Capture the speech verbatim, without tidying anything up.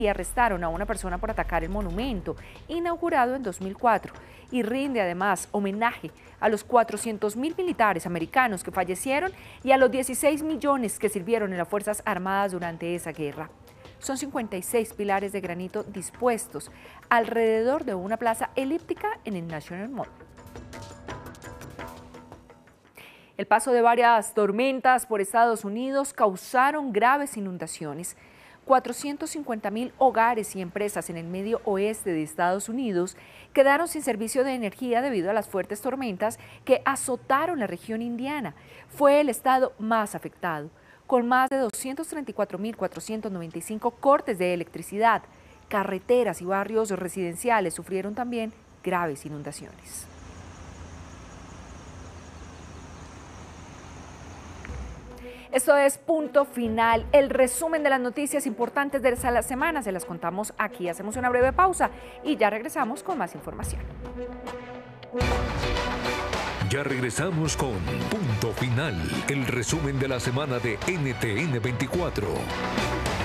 y arrestaron a una persona por atacar el monumento, inaugurado en dos mil cuatro, y rinde además homenaje a los cuatrocientos mil militares americanos que fallecieron y a los dieciséis millones que sirvieron en las Fuerzas Armadas durante esa guerra. Son cincuenta y seis pilares de granito dispuestos alrededor de una plaza elíptica en el National Mall. El paso de varias tormentas por Estados Unidos causaron graves inundaciones. cuatrocientos cincuenta mil hogares y empresas en el medio oeste de Estados Unidos quedaron sin servicio de energía debido a las fuertes tormentas que azotaron la región indiana. Fue el estado más afectado, con más de doscientos treinta y cuatro mil cuatrocientos noventa y cinco cortes de electricidad. Carreteras y barrios residenciales sufrieron también graves inundaciones. Esto es Punto Final, el resumen de las noticias importantes de la semana. Se las contamos aquí. Hacemos una breve pausa y ya regresamos con más información. Ya regresamos con Punto Final, el resumen de la semana de N T N veinticuatro.